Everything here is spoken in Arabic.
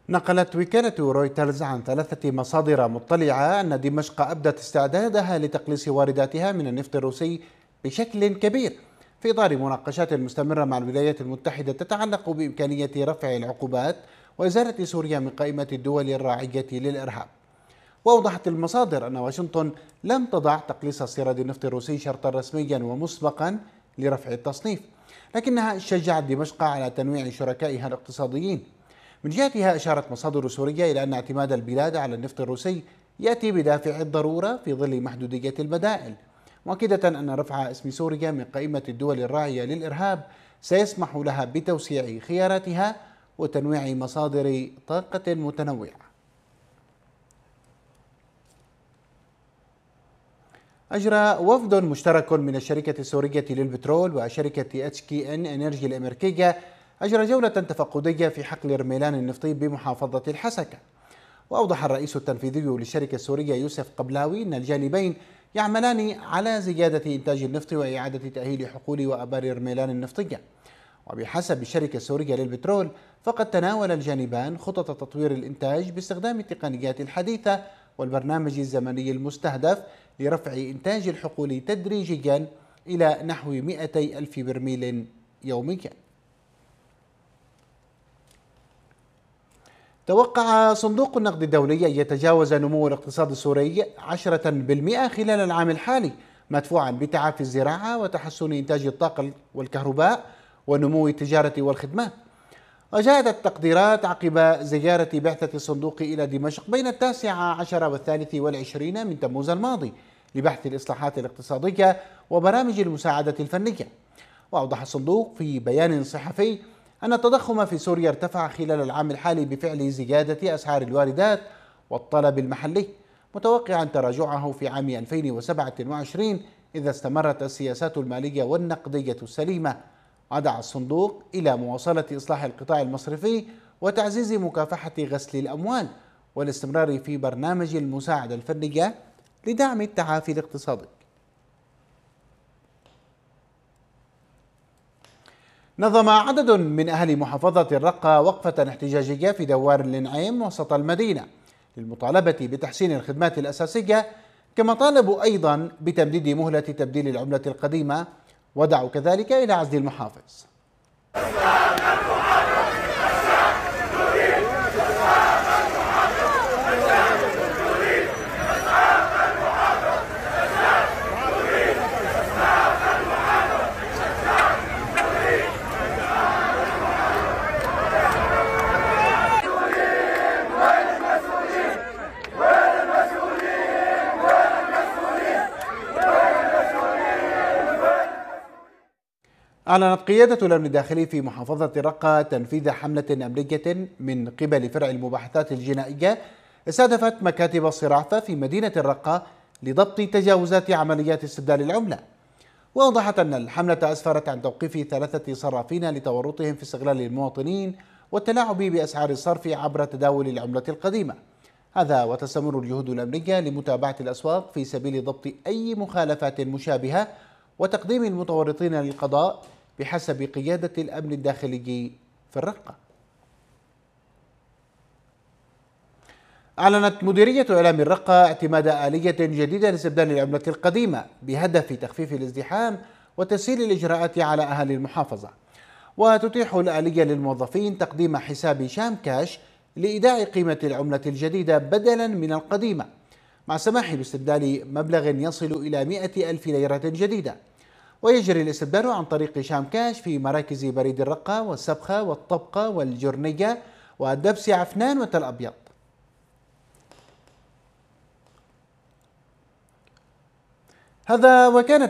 نقلت وكالة رويترز عن 3 مصادر مطلعة أن دمشق أبدت استعدادها لتقليص وارداتها من النفط الروسي بشكل كبير في إطار مناقشات مستمرة مع الولايات المتحدة تتعلق بإمكانية رفع العقوبات وإزالة سوريا من قائمة الدول الراعية للإرهاب. وأوضحت المصادر أن واشنطن لم تضع تقليص استيراد النفط الروسي شرطا رسميا ومسبقا لرفع التصنيف، لكنها شجعت دمشق على تنويع شركائها الاقتصاديين. من جهتها أشارت مصادر سورية إلى أن اعتماد البلاد على النفط الروسي يأتي بدافع الضرورة في ظل محدودية البدائل، مؤكدة أن رفع اسم سوريا من قائمة الدول الراعية للإرهاب سيسمح لها بتوسيع خياراتها وتنويع مصادر طاقة متنوعة. أجرى وفد مشترك من الشركة السورية للبترول وشركة HKN إنرجي الأمريكية جولة تفقدية في حقل رميلان النفطي بمحافظة الحسكة. وأوضح الرئيس التنفيذي للشركة السورية يوسف قبلاوي أن الجانبين يعملان على زيادة إنتاج النفط وإعادة تأهيل حقول وأبار رميلان النفطية. وبحسب الشركة السورية للبترول فقد تناول الجانبان خطط تطوير الإنتاج باستخدام التقنيات الحديثة والبرنامج الزمني المستهدف لرفع إنتاج الحقول تدريجيا إلى نحو 200,000 برميل يوميا. توقع صندوق النقد الدولي أن يتجاوز نمو الاقتصاد السوري 10% خلال العام الحالي، مدفوعا بتعافي الزراعة وتحسن إنتاج الطاقة والكهرباء ونمو التجارة والخدمات. وجاءت التقديرات عقب زيارة بعثة الصندوق إلى دمشق بين 19 و23 من تموز الماضي لبحث الإصلاحات الاقتصادية وبرامج المساعدة الفنية. وأوضح الصندوق في بيان صحفي أن التضخم في سوريا ارتفع خلال العام الحالي بفعل زيادة أسعار الواردات والطلب المحلي، متوقعا تراجعه في عام 2027 إذا استمرت السياسات المالية والنقدية السليمة. ودعا الصندوق إلى مواصلة إصلاح القطاع المصرفي وتعزيز مكافحة غسل الأموال والاستمرار في برنامج المساعدة الفنية لدعم التعافي الاقتصادي. نظم عدد من أهل محافظة الرقة وقفة احتجاجية في دوار الإنعام وسط المدينة للمطالبة بتحسين الخدمات الأساسية، كما طالبوا أيضا بتمديد مهلة تبديل العملة القديمة، ودعوا كذلك إلى عزل المحافظ. أعلنت قيادة الأمن الداخلي في محافظة الرقة تنفيذ حملة أمنية من قبل فرع المباحثات الجنائية استهدفت مكاتب الصرافة في مدينة الرقة لضبط تجاوزات عمليات استبدال العملة. وأوضحت أن الحملة أسفرت عن توقيف 3 صرافين لتورطهم في استغلال المواطنين والتلاعب بأسعار الصرف عبر تداول العملة القديمة. هذا وتستمر الجهود الأمنية لمتابعة الأسواق في سبيل ضبط أي مخالفات مشابهة وتقديم المتورطين للقضاء بحسب قيادة الأمن الداخلي في الرقة. أعلنت مديرية إعلام الرقة اعتماد آلية جديدة لاستبدال العملة القديمة بهدف تخفيف الازدحام وتسهيل الإجراءات على أهالي المحافظة. وتتيح الآلية للموظفين تقديم حساب شام كاش لإيداع قيمة العملة الجديدة بدلا من القديمة، مع السماح باستبدال مبلغ يصل إلى 100,000 ليرة جديدة. ويجري الاستبدال عن طريق شام كاش في مراكز بريد الرقة والسبخة والطبقة والجرنية والدبس عفنان وتل أبيض. هذا وكانت